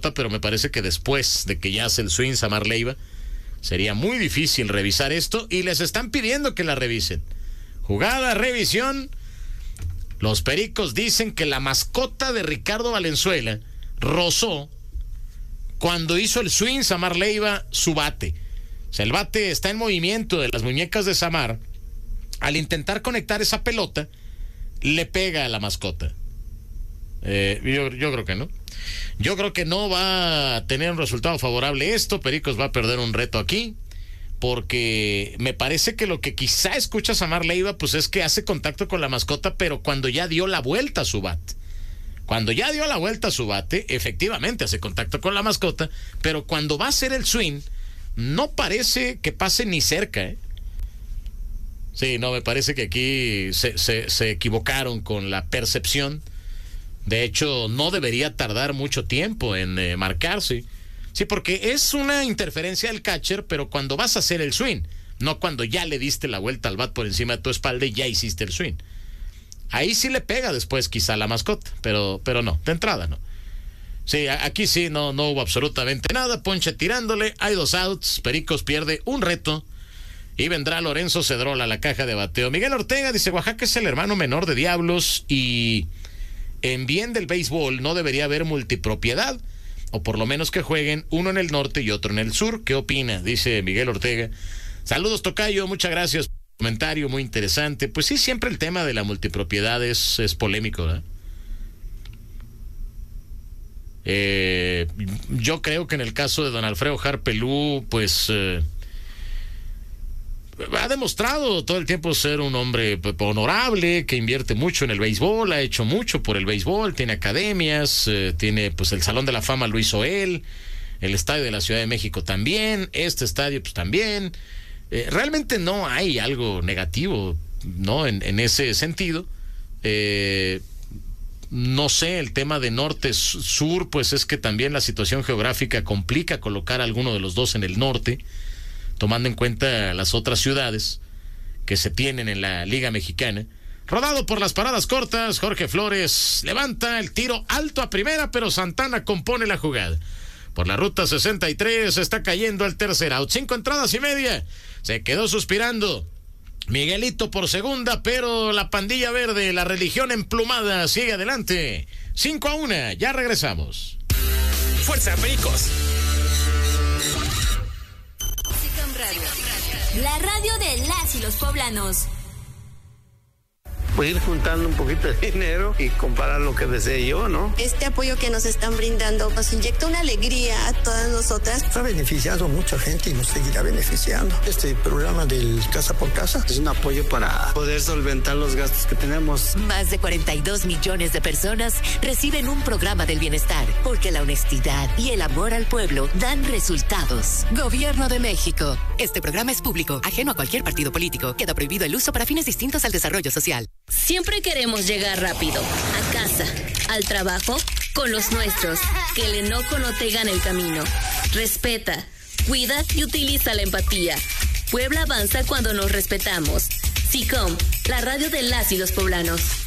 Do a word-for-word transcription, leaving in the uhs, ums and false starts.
mascota, pero me parece que después de que ya hace el swing Samar Leiva, sería muy difícil revisar esto y les están pidiendo que la revisen. Jugada, revisión. Los Pericos dicen que la mascota de Ricardo Valenzuela rozó cuando hizo el swing Samar Leiva su bate. O sea, el bate está en movimiento de las muñecas de Samar. Al intentar conectar esa pelota, le pega a la mascota. Eh, yo, yo creo que no. Yo creo que no va a tener un resultado favorable esto. Pericos va a perder un reto aquí, porque me parece que lo que quizá escucha Samar Leiva pues es que hace contacto con la mascota, pero cuando ya dio la vuelta a su bate. Cuando ya dio la vuelta a su bate, efectivamente hace contacto con la mascota, pero cuando va a hacer el swing, no parece que pase ni cerca, ¿eh? Sí, no, me parece que aquí se, se, se equivocaron con la percepción. De hecho, no debería tardar mucho tiempo en eh, marcarse. Sí, porque es una interferencia del catcher, pero cuando vas a hacer el swing, no cuando ya le diste la vuelta al bat por encima de tu espalda y ya hiciste el swing. Ahí sí le pega después quizá la mascota, pero, pero no, de entrada no. Sí, aquí sí no, no hubo absolutamente nada. Ponche tirándole, hay dos outs, Pericos pierde un reto y vendrá Lorenzo Cedrola a la caja de bateo. Miguel Ortega dice: Oaxaca es el hermano menor de Diablos y en bien del béisbol no debería haber multipropiedad, o por lo menos que jueguen uno en el norte y otro en el sur. ¿Qué opina? Dice Miguel Ortega. Saludos, tocayo, muchas gracias. Comentario muy interesante. Pues sí, siempre el tema de la multipropiedad es, es polémico, ¿verdad? Eh, yo creo que en el caso de don Alfredo Harpelú, pues eh, ha demostrado todo el tiempo ser un hombre honorable, que invierte mucho en el béisbol, ha hecho mucho por el béisbol, tiene academias, eh, tiene pues el Salón de la Fama lo hizo él, el estadio de la Ciudad de México también, este estadio pues también. Eh, realmente no hay algo negativo, ¿no? En, en ese sentido. Eh, no sé, el tema de norte-sur, pues es que también la situación geográfica complica colocar a alguno de los dos en el norte, tomando en cuenta las otras ciudades que se tienen en la Liga Mexicana. Rodado por las paradas cortas, Jorge Flores levanta el tiro alto a primera, pero Santana compone la jugada. Por la ruta sesenta y tres está cayendo el tercer out. Cinco entradas y media. Se quedó suspirando Miguelito por segunda, pero la pandilla verde, la religión emplumada, sigue adelante. Cinco a una. Ya regresamos. ¡Fuerza, Pericos! La radio de las y los poblanos. Pues ir juntando un poquito de dinero y comprar lo que desee yo, ¿no? Este apoyo que nos están brindando nos inyecta una alegría a todas nosotras. Ha beneficiado a mucha gente y nos seguirá beneficiando. Este programa del Casa por Casa es un apoyo para poder solventar los gastos que tenemos. Más de cuarenta y dos millones de personas reciben un programa del bienestar, porque la honestidad y el amor al pueblo dan resultados. Gobierno de México. Este programa es público, ajeno a cualquier partido político. Queda prohibido el uso para fines distintos al desarrollo social. Siempre queremos llegar rápido, a casa, al trabajo, con los nuestros, que el enojo no te gane el camino. Respeta, cuida y utiliza la empatía. Puebla avanza cuando nos respetamos. SICOM, la radio de las y los poblanos.